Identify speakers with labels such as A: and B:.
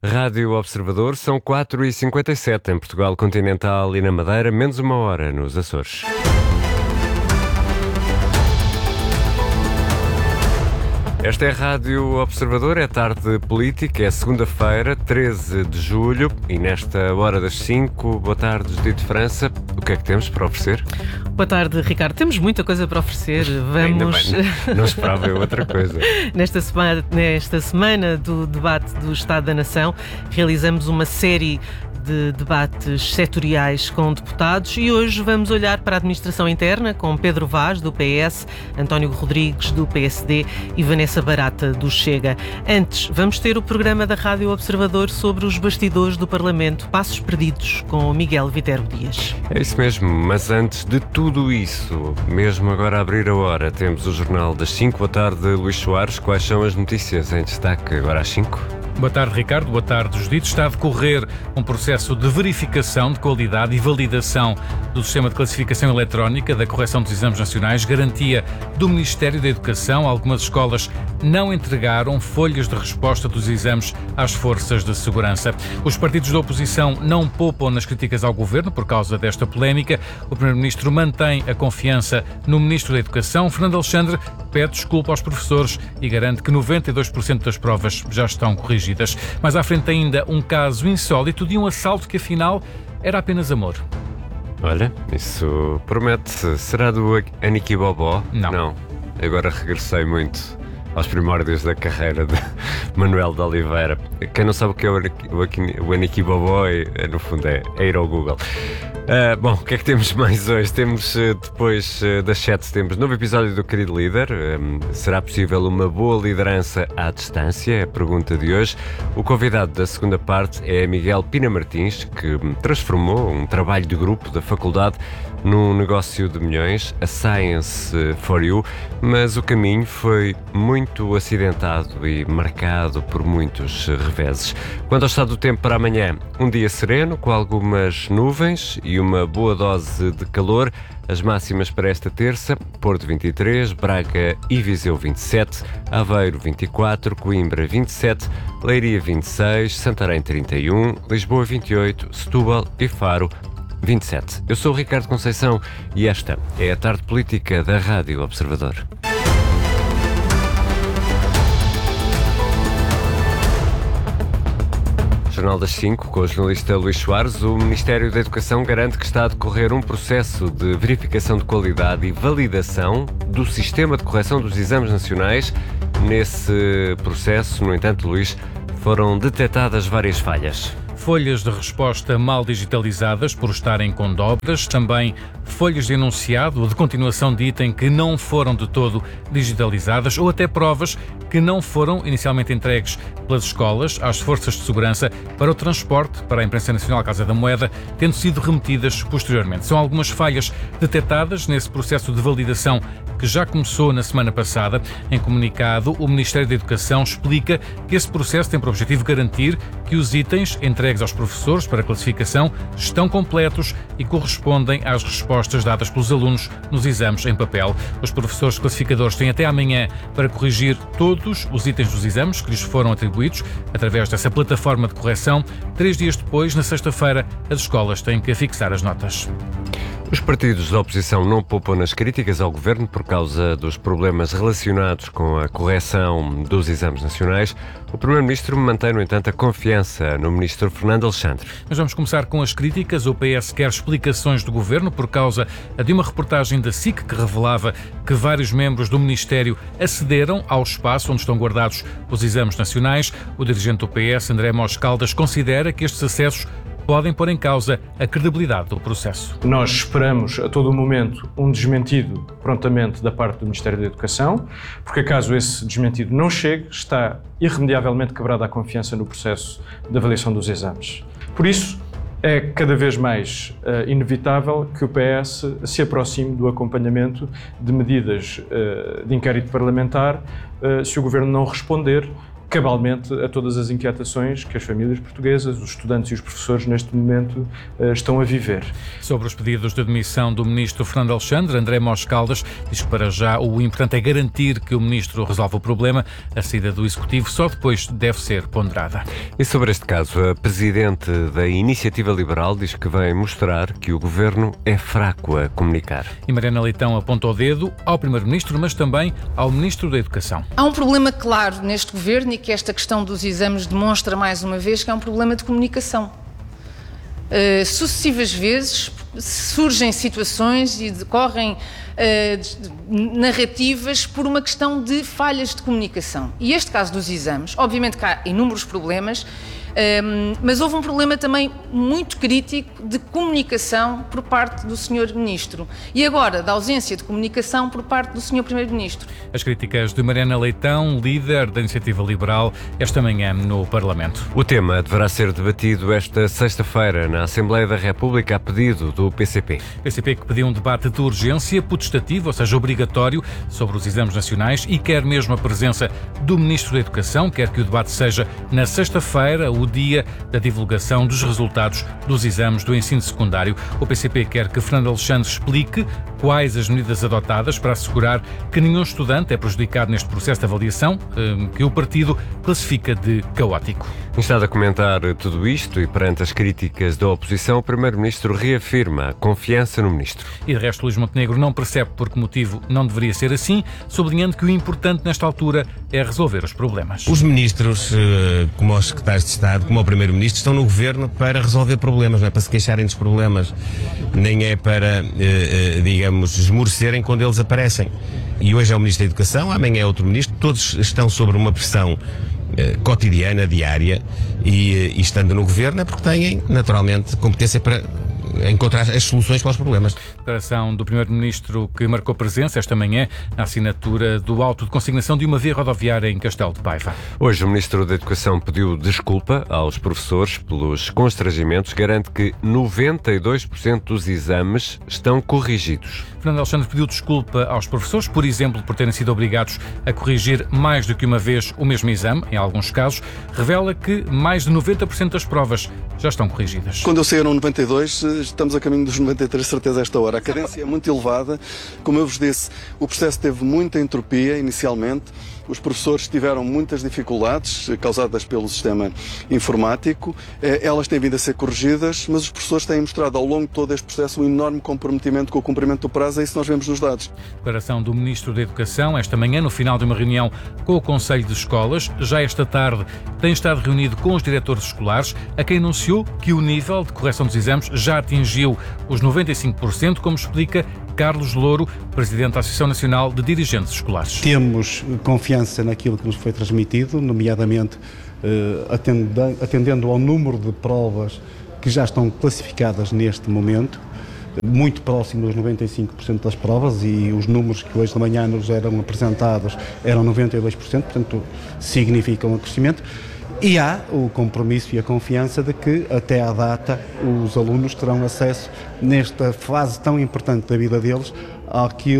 A: Rádio Observador, são 4h57 em Portugal continental e na Madeira, menos 1 hora nos Açores. Esta é a Rádio Observador, é tarde política, é segunda-feira, 13 de julho, e nesta hora das 5, boa tarde, Judite França. O que é que temos para oferecer?
B: Boa tarde, Ricardo. Temos muita coisa para oferecer. Vamos...
A: Ainda bem, não esperava eu outra coisa.
B: Nesta semana do debate do Estado da Nação, realizamos uma série de debates setoriais com deputados e hoje vamos olhar para a administração interna com Pedro Vaz, do PS, António Rodrigues, do PSD e Vanessa Barata, do Chega. Antes, vamos ter o programa da Rádio Observador sobre os bastidores do Parlamento, Passos Perdidos, com Miguel Vitero Dias.
A: É isso mesmo, mas antes de tudo isso, mesmo agora a abrir a hora, temos o Jornal das 5. Boa tarde, Luís Soares. Quais são as notícias em destaque agora às 5?
C: Boa tarde, Ricardo. Boa tarde, Judite. Está a decorrer um processo de verificação de qualidade e validação do sistema de classificação eletrónica da correção dos exames nacionais, garantia do Ministério da Educação. Algumas escolas não entregaram folhas de resposta dos exames às forças de segurança. Os partidos da oposição não poupam nas críticas ao governo por causa desta polémica. O Primeiro-Ministro mantém a confiança no Ministro da Educação. Fernando Alexandre pede desculpa aos professores e garante que 92% das provas já estão corrigidas. Mais à frente ainda um caso insólito de um assalto que afinal era apenas amor.
A: Olha, isso promete. Será do Aniki Bobó? Não. Agora regressei muito aos primórdios da carreira de Manuel de Oliveira. Quem não sabe o que é o Aniki Bobó, no fundo é ir ao Google. Bom, o que é que temos mais hoje? Temos, depois das 7, temos novo episódio do Querido Líder. Será possível uma boa liderança à distância? É a pergunta de hoje. O convidado da segunda parte é Miguel Pina Martins, que transformou um trabalho de grupo da faculdade num negócio de milhões, a Science for You, mas o caminho foi muito acidentado e marcado por muitos reveses. Quanto ao estado do tempo para amanhã, um dia sereno, com algumas nuvens e uma boa dose de calor. As máximas para esta terça: Porto 23, Braga e Viseu 27, Aveiro 24, Coimbra 27, Leiria 26, Santarém 31, Lisboa 28, Setúbal e Faro 27. Eu sou o Ricardo Conceição e esta é a tarde política da Rádio Observador. Jornal das 5, com o jornalista Luís Soares. O Ministério da Educação garante que está a decorrer um processo de verificação de qualidade e validação do sistema de correção dos exames nacionais. Nesse processo, no entanto, Luís, foram detectadas várias falhas.
C: Folhas de resposta mal digitalizadas por estarem com dobras, também folhas de enunciado ou de continuação de item que não foram de todo digitalizadas ou até provas que não foram inicialmente entregues pelas escolas às forças de segurança para o transporte para a imprensa nacional Casa da Moeda, tendo sido remetidas posteriormente. São algumas falhas detectadas nesse processo de validação que já começou na semana passada. Em comunicado, o Ministério da Educação explica que esse processo tem por objetivo garantir que os itens entregues aos professores para classificação estão completos e correspondem às respostas dadas pelos alunos nos exames em papel. Os professores classificadores têm até amanhã para corrigir todos os itens dos exames que lhes foram atribuídos através dessa plataforma de correção. 3 dias depois, na sexta-feira, as escolas têm que fixar as notas.
A: Os partidos da oposição não poupam nas críticas ao governo por causa dos problemas relacionados com a correção dos exames nacionais. O Primeiro-Ministro mantém, no entanto, a confiança no Ministro Fernando Alexandre.
C: Mas vamos começar com as críticas. O PS quer explicações do governo por causa de uma reportagem da SIC que revelava que vários membros do Ministério acederam ao espaço onde estão guardados os exames nacionais. O dirigente do PS, André Mos Caldas, considera que estes acessos podem pôr em causa a credibilidade do processo.
D: Nós esperamos a todo momento um desmentido prontamente da parte do Ministério da Educação, porque caso esse desmentido não chegue, está irremediavelmente quebrada a confiança no processo de avaliação dos exames. Por isso, é cada vez mais inevitável que o PS se aproxime do acompanhamento de medidas de inquérito parlamentar se o Governo não responder cabalmente a todas as inquietações que as famílias portuguesas, os estudantes e os professores neste momento estão a viver.
C: Sobre os pedidos de demissão do Ministro Fernando Alexandre, André Mós Caldas diz que para já o importante é garantir que o Ministro resolve o problema. A saída do Executivo só depois deve ser ponderada.
A: E sobre este caso, a Presidente da Iniciativa Liberal diz que vai mostrar que o Governo é fraco a comunicar.
C: E Mariana Leitão aponta o dedo ao Primeiro-Ministro, mas também ao Ministro da Educação.
E: Há um problema claro neste Governo e que esta questão dos exames demonstra mais uma vez que é um problema de comunicação. Sucessivas vezes surgem situações e decorrem narrativas por uma questão de falhas de comunicação. E este caso dos exames, obviamente que há inúmeros problemas, mas houve um problema também muito crítico de comunicação por parte do Sr. Ministro e agora da ausência de comunicação por parte do Sr. Primeiro-Ministro.
C: As críticas de Mariana Leitão, líder da Iniciativa Liberal, esta manhã no Parlamento.
A: O tema deverá ser debatido esta sexta-feira na Assembleia da República a pedido do PCP.
C: PCP que pediu um debate de urgência potestativo, ou seja, obrigatório, sobre os exames nacionais e quer mesmo a presença do Ministro da Educação, quer que o debate seja na sexta-feira, o dia da divulgação dos resultados dos exames do ensino secundário. O PCP quer que Fernando Alexandre explique quais as medidas adotadas para assegurar que nenhum estudante é prejudicado neste processo de avaliação, que o partido classifica de caótico.
A: Instado a comentar tudo isto e perante as críticas da oposição, o Primeiro-Ministro reafirma a confiança no Ministro.
C: E de resto, Luís Montenegro não percebe por que motivo não deveria ser assim, sublinhando que o importante nesta altura é resolver os problemas.
F: Os ministros, como os secretários de Estado, como o Primeiro-Ministro, estão no Governo para resolver problemas, não é para se queixarem dos problemas, nem é para, digamos, esmorecerem quando eles aparecem. E hoje é o Ministro da Educação, amanhã é outro Ministro, todos estão sob uma pressão cotidiana, diária, e estando no Governo é porque têm, naturalmente, competência para encontrar as soluções para os problemas.
C: Declaração do Primeiro-Ministro que marcou presença esta manhã na assinatura do auto de consignação de uma via rodoviária em Castelo de Paiva.
A: Hoje o Ministro da Educação pediu desculpa aos professores pelos constrangimentos, garante que 92% dos exames estão corrigidos.
C: Fernando Alexandre pediu desculpa aos professores, por exemplo, por terem sido obrigados a corrigir mais do que uma vez o mesmo exame, em alguns casos. Revela que mais de 90% das provas já estão corrigidas.
G: Quando eu saí eram 92, estamos a caminho dos 93, certeza, a esta hora. A cadência é muito elevada. Como eu vos disse, o processo teve muita entropia inicialmente. Os professores tiveram muitas dificuldades causadas pelo sistema informático. Elas têm vindo a ser corrigidas, mas os professores têm mostrado ao longo de todo este processo um enorme comprometimento com o cumprimento do prazo. É isso que nós vemos nos dados.
C: Declaração do Ministro da Educação esta manhã, no final de uma reunião com o Conselho de Escolas. Já esta tarde tem estado reunido com os diretores escolares, a quem anunciou que o nível de correção dos exames já atingiu os 95%, como explica Carlos Louro, Presidente da Associação Nacional de Dirigentes Escolares.
H: Temos confiança naquilo que nos foi transmitido, nomeadamente atendendo ao número de provas que já estão classificadas neste momento, muito próximo dos 95% das provas, e os números que hoje de manhã nos eram apresentados eram 92%, portanto significa um crescimento. E há o compromisso e a confiança de que, até à data, os alunos terão acesso, nesta fase tão importante da vida deles, àquilo